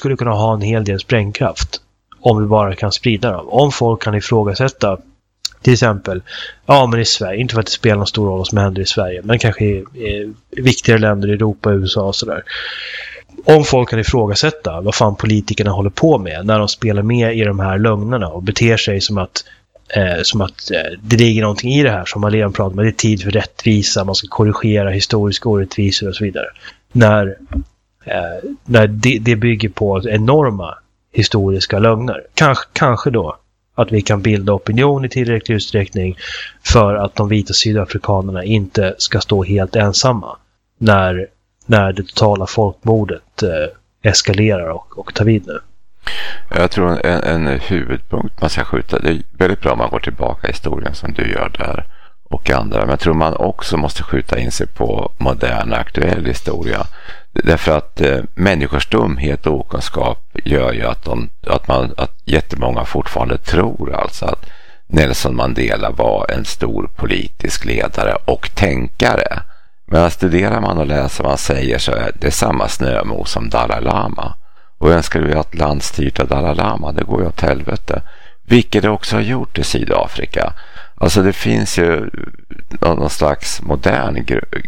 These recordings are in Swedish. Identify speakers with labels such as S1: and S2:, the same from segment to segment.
S1: skulle kunna ha en hel del sprängkraft om vi bara kan sprida dem. Om folk kan ifrågasätta till exempel, ja men i Sverige, inte för att det spelar någon stor roll vad som händer i Sverige, men kanske i viktigare länder i Europa, USA och sådär. Om folk kan ifrågasätta vad fan politikerna håller på med när de spelar med i de här lögnerna och beter sig som att det ligger någonting i det här, som man redan pratar om, att det är tid för rättvisa, man ska korrigera historiska orättvisor och så vidare. När det bygger på enorma historiska lögner. Kanske då att vi kan bilda opinion i tillräcklig utsträckning för att de vita sydafrikanerna inte ska stå helt ensamma när det totala folkmordet eskalerar och tar vid nu.
S2: Jag tror en huvudpunkt man ska skjuta, det är väldigt bra om man går tillbaka i historien som du gör där och andra, men jag tror man också måste skjuta in sig på modern aktuell historia, därför att människors dumhet och okunskap gör ju att jättemånga fortfarande tror alltså att Nelson Mandela var en stor politisk ledare och tänkare. Men studerar man och läser vad han säger så är det samma snömos som Dalai Lama. Och önskar du att landstyrt av Dalai Lama, det går ju åt helvete. Vilket det också har gjort i Sydafrika. Alltså det finns ju någon slags modern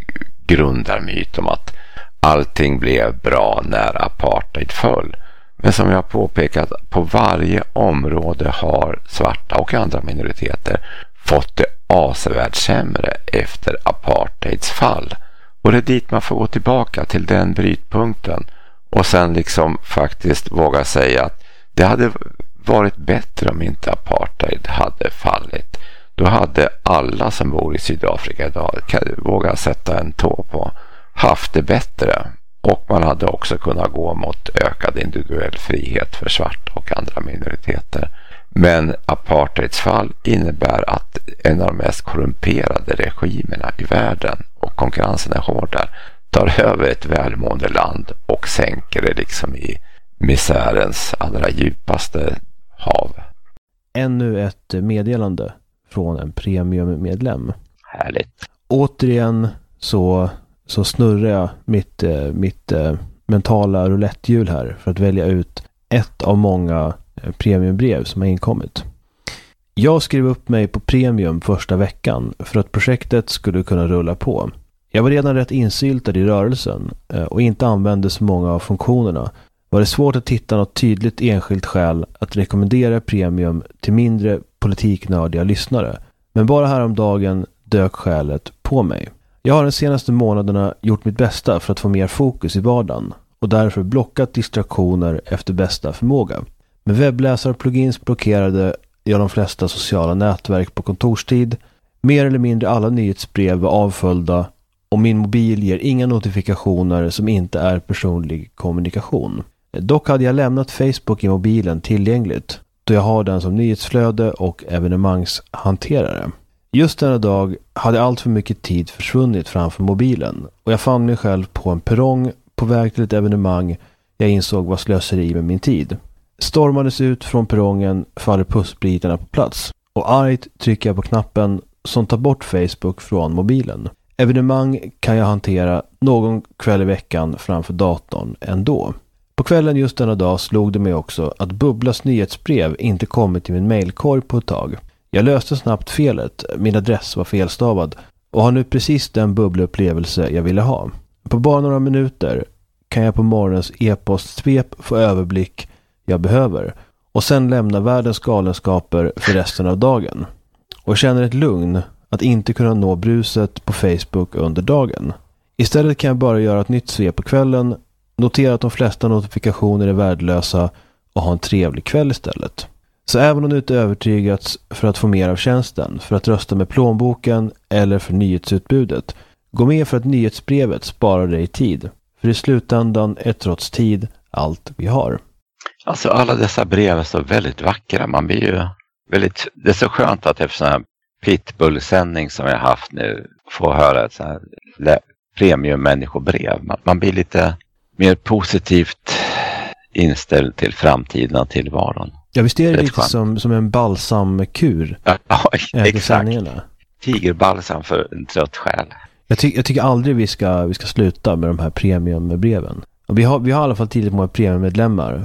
S2: grundarmyt om att allting blev bra när apartheid föll. Men som jag har påpekat, på varje område har svarta och andra minoriteter fått det avsevärt sämre efter apartheids fall. Och det är dit man får gå tillbaka, till den brytpunkten. Och sen liksom faktiskt våga säga att det hade varit bättre om inte apartheid hade fallit. Då hade alla som bor i Sydafrika idag, våga sätta en tå på, haft det bättre. Och man hade också kunnat gå mot ökad individuell frihet för svarta och andra minoriteter. Men apartheids fall innebär att en av de mest korrumperade regimerna i världen, och konkurrensen är hård där, tar över ett välmående land och sänker det liksom i misärens allra djupaste hav.
S3: Ännu ett meddelande från en premiummedlem.
S2: Härligt.
S3: Återigen så snurrar jag mitt mentala roulettehjul här för att välja ut ett av många premiumbrev som har inkommit. Jag skrev upp mig på premium första veckan för att projektet skulle kunna rulla på. Jag var redan rätt insyltad i rörelsen och inte använde så många av funktionerna. Var det svårt att hitta något tydligt enskilt skäl att rekommendera premium till mindre politiknördiga lyssnare. Men bara häromdagen dök skälet på mig. Jag har de senaste månaderna gjort mitt bästa för att få mer fokus i vardagen och därför blockat distraktioner efter bästa förmåga. Med webbläsarplugins blockerade jag de flesta sociala nätverk på kontorstid. Mer eller mindre alla nyhetsbrev var avföljda och min mobil ger inga notifikationer som inte är personlig kommunikation. Dock hade jag lämnat Facebook i mobilen tillgängligt då jag har den som nyhetsflöde och evenemangshanterare. Just denna dag hade allt för mycket tid försvunnit framför mobilen och jag fann mig själv på en perrong på väg till ett evenemang jag insåg var slöseri med min tid. Stormades ut från perrongen faller pussbitarna på plats och argt trycker jag på knappen som tar bort Facebook från mobilen. Evenemang kan jag hantera någon kväll i veckan framför datorn ändå. På kvällen just denna dag slog det mig också att Bubblas nyhetsbrev inte kommit till min mailkorg på ett tag. Jag löste snabbt felet, min adress var felstavad och har nu precis den bubbleupplevelse jag ville ha. På bara några minuter kan jag på morgonens e-postsvep få överblick jag behöver och sen lämna världens galenskaper för resten av dagen. Och känner ett lugn att inte kunna nå bruset på Facebook under dagen. Istället kan jag bara göra ett nytt svep på kvällen, notera att de flesta notifikationer är värdelösa och ha en trevlig kväll istället. Så även om du inte övertygats för att få mer av tjänsten, för att rösta med plånboken eller för nyhetsutbudet, gå med för att nyhetsbrevet sparar dig tid. För i slutändan är trots tid allt vi har.
S2: Alltså alla dessa brev är så väldigt vackra. Man blir ju väldigt, det är så skönt att efter sån här pitbull-sändning som jag haft nu få höra ett sån här premium-människobrev. Man blir lite mer positivt inställd till framtiden och tillvaron.
S3: Ja, visst är det lite som en balsamkur.
S2: Ja, exakt. Tigerbalsam för en trött själ.
S3: Jag tycker aldrig vi ska sluta med de här premiumbreven. Och vi har i alla fall tidigt många premiummedlemmar.